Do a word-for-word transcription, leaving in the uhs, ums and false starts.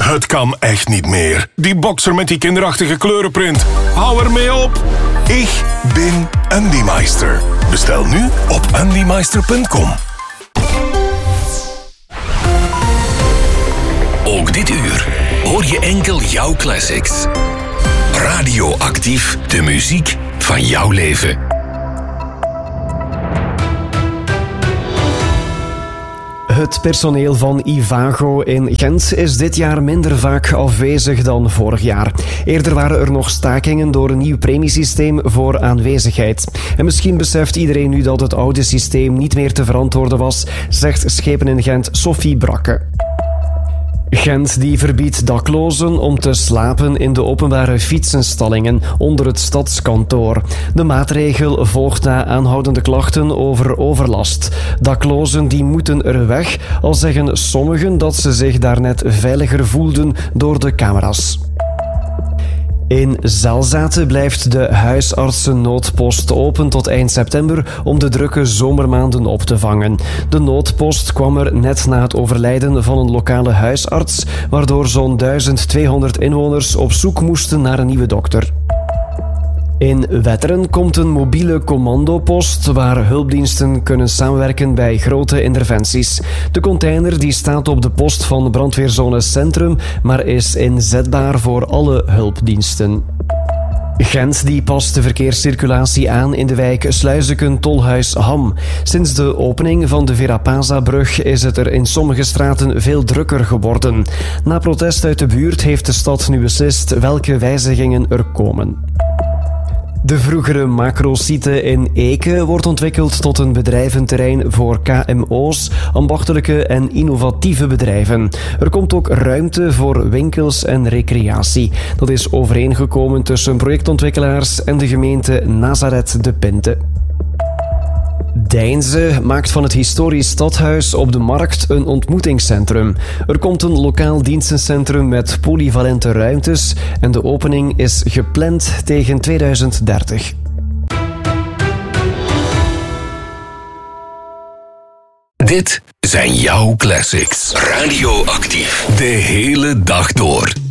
Het kan echt niet meer. Die boxer met die kinderachtige kleurenprint. Hou ermee op. Ik ben Andy Meister. Bestel nu op andy meister punt com. Ook dit uur hoor je enkel jouw classics. Radioactief, de muziek van jouw leven. Het personeel van Ivago in Gent is dit jaar minder vaak afwezig dan vorig jaar. Eerder waren er nog stakingen door een nieuw premiesysteem voor aanwezigheid. En misschien beseft iedereen nu dat het oude systeem niet meer te verantwoorden was, zegt Schepen in Gent Sophie Brakke. Gent die verbiedt daklozen om te slapen in de openbare fietsenstallingen onder het stadskantoor. De maatregel volgt na aanhoudende klachten over overlast. Daklozen die moeten er weg, al zeggen sommigen dat ze zich daarnet veiliger voelden door de camera's. In Zelzaten blijft de huisartsennoodpost open tot eind september om de drukke zomermaanden op te vangen. De noodpost kwam er net na het overlijden van een lokale huisarts, waardoor zo'n duizend tweehonderd inwoners op zoek moesten naar een nieuwe dokter. In Wetteren komt een mobiele commandopost waar hulpdiensten kunnen samenwerken bij grote interventies. De container die staat op de post van brandweerzone Centrum, maar is inzetbaar voor alle hulpdiensten. Gent die past de verkeerscirculatie aan in de wijk Sluizeken-Tolhuis-Ham. Sinds de opening van de Verapaza-brug is het er in sommige straten veel drukker geworden. Na protest uit de buurt heeft de stad nu beslist welke wijzigingen er komen. De vroegere macrosite in Eke wordt ontwikkeld tot een bedrijventerrein voor K M O's, ambachtelijke en innovatieve bedrijven. Er komt ook ruimte voor winkels en recreatie. Dat is overeengekomen tussen projectontwikkelaars en de gemeente Nazareth de Pinte. Deinze maakt van het historisch stadhuis op de Markt een ontmoetingscentrum. Er komt een lokaal dienstencentrum met polyvalente ruimtes en de opening is gepland tegen tweeduizend dertig. Dit zijn jouw classics. Radioactief. De hele dag door.